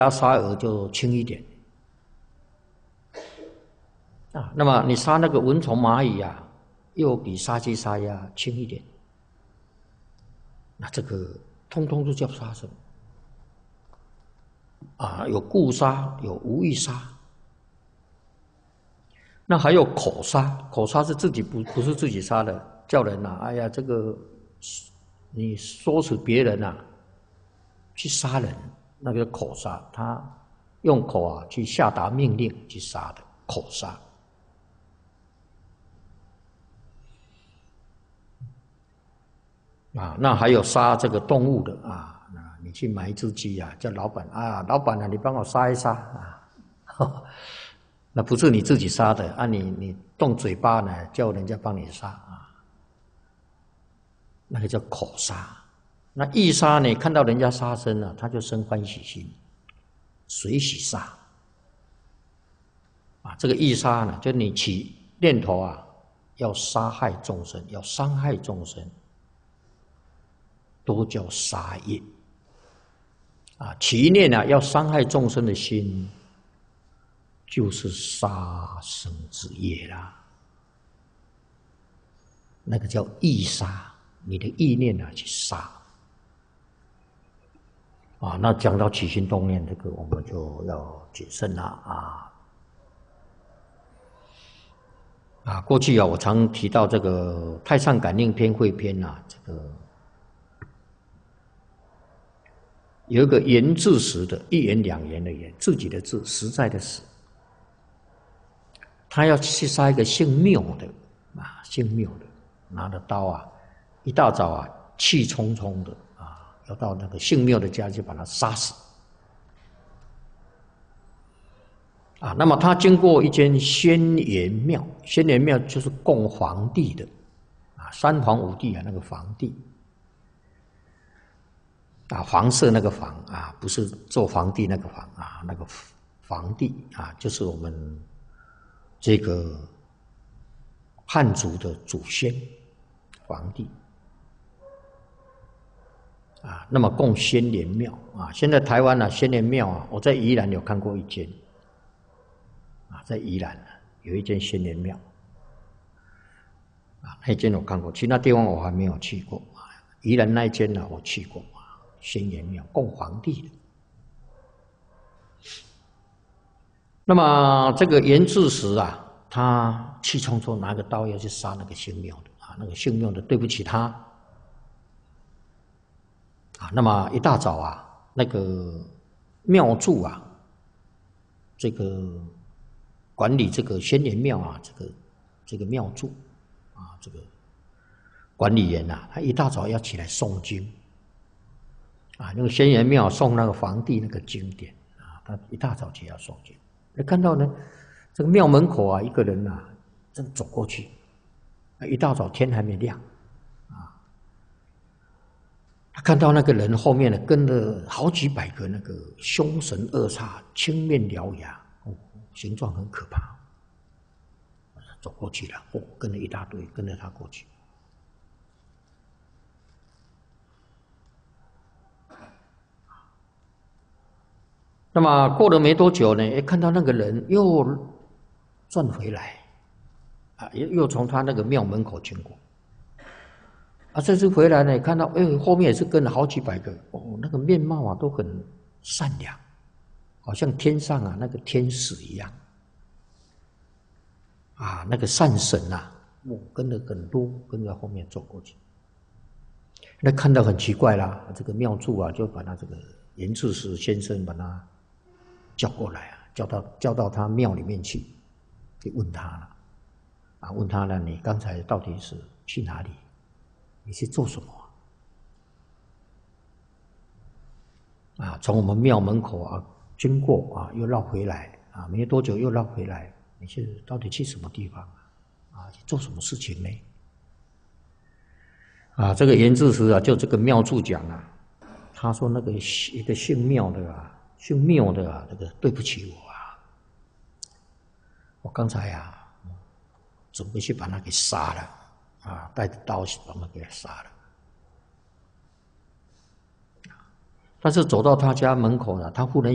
杀蛾就轻一点啊。那么你杀那个蚊虫蚂蚁啊，又比杀鸡杀鸭轻一点。那这个通通都叫杀生啊，有故杀，有无意杀。那还有口杀，口杀是自己不是自己杀的，叫人呐，哎呀，这个你唆使别人呐去杀人，那个口杀，他用口啊去下达命令去杀的口杀。啊，那还有杀这个动物的啊，你去买一只鸡啊，叫老板啊，老板啊，你帮我杀一杀啊。那不是你自己杀的啊，你动嘴巴呢，叫人家帮你杀啊，那个叫口杀。那意杀呢，看到人家杀生了，他就生欢喜心，随喜杀。啊，这个意杀呢，就你起念头啊，要杀害众生，要伤害众生，都叫杀业。啊，起一念啊，要伤害众生的心，就是杀生之业啦，那个叫意杀，你的意念啊去杀。啊，那讲到起心动念这个，我们就要谨慎了啊。过去啊，我常提到这个《太上感应篇会篇》啊，这个有一个言自实的，一言两言的言，自己的自，实在的实。他要去杀一个姓缪的啊，姓缪的，拿着刀啊，一大早啊，气冲冲的啊，要到那个姓缪的家去把他杀死。啊，那么他经过一间仙岩庙，仙岩庙就是供皇帝的，啊，三皇五帝啊，那个皇帝，啊，黄色那个黄啊，不是做皇帝那个皇啊，那个皇帝啊，就是我们这个汉族的祖先皇帝啊。那么供仙岩庙啊，现在台湾仙岩庙啊，我在宜兰有看过一间啊，在宜兰有一间仙岩庙啊，那间我看过，其他地方我还没有去过啊。宜兰那一间呢，我去过啊，仙岩庙供皇帝的。那么这个严志实啊，他气冲冲拿个刀要去杀那个姓缪的啊，那个姓缪的对不起他啊。那么一大早啊，那个庙祝啊，这个管理这个仙岩庙啊，这个庙祝啊，这个管理员啊，他一大早要起来诵经啊，那个仙岩庙诵那个皇帝那个经典啊，他一大早就要诵经。看到呢，这个庙门口啊，一个人啊，正走过去。一大早天还没亮，啊，他看到那个人后面呢，跟了好几百个那个凶神恶煞、青面獠牙，形状很可怕。走过去了，跟了一大堆，跟着他过去。那么过了没多久呢，看到那个人又转回来，啊，又从他那个庙门口经过，啊，这次回来呢，看到后面也是跟了好几百个，那个面貌啊都很善良，好像天上啊那个天使一样，啊，那个善神啊，跟了很多，跟着后面走过去。那看到很奇怪啦，这个庙祝啊，就把他这个严志实先生把他叫过来啊，叫到他庙里面去问他了，啊，问他了，你刚才到底是去哪里？你去做什么？啊，从我们庙门口啊经过啊，又绕回来啊，没多久又绕回来，你到底去什么地方啊？去做什么事情呢？啊，这个严志实啊，就这个庙祝讲啊，他说那个一个姓缪的啊。姓缪的啊，这个对不起我啊！我刚才啊，准备去把他给杀了啊，带着刀去把他给杀了。但是走到他家门口了，他忽然